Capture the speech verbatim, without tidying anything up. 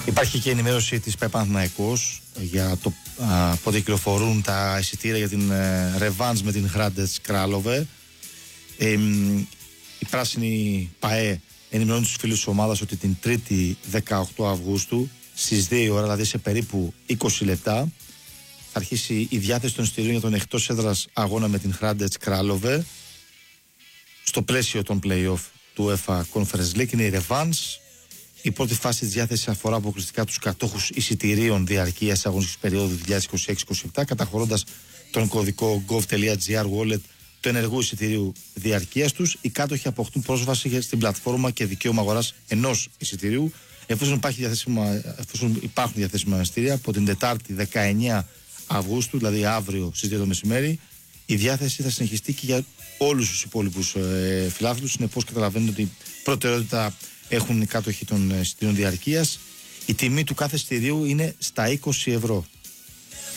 Υπάρχει και ενημέρωση της ΠΕ Παναθηναϊκός για το α, πότε κυκλοφορούν τα εισιτήρια για την ε, ρεβάνς με την Hrádec Králové. Ε, η πράσινη ΠΑΕ ενημερώνει τους φίλους της ομάδας ότι την Τρίτη δεκαοκτώ Αυγούστου στις δύο η ώρα, δηλαδή σε περίπου είκοσι λεπτά, θα αρχίσει η διάθεση των εισιτηρίων για τον εκτός έδρας αγώνα με την Hrádec Králové στο πλαίσιο των play-off του UEFA Conference League. Είναι η ρεβάνς. Η πρώτη φάση της διάθεσης αφορά αποκλειστικά τους κατόχους εισιτηρίων διαρκείας αγωνιστικής περίοδου δύο χιλιάδες είκοσι έξι είκοσι επτά, καταχωρώντας τον κωδικό gov.gr wallet του ενεργού εισιτηρίου διαρκείας τους. Οι κάτοχοι αποκτούν πρόσβαση στην πλατφόρμα και δικαίωμα αγοράς ενός εισιτηρίου, εφόσον, εφόσον υπάρχουν διαθέσιμα εισιτήρια από την Τετάρτη δεκαεννέα Αυγούστου, δηλαδή αύριο στις δύο το μεσημέρι. Η διάθεση θα συνεχιστεί και για όλους τους υπόλοιπους ε, φιλάθλους. Συνεπώς, καταλαβαίνετε ότι προτεραιότητα έχουν οι κάτοχοι των εισιτηρίων διαρκείας. Η τιμή του κάθε εισιτηρίου είναι στα είκοσι ευρώ.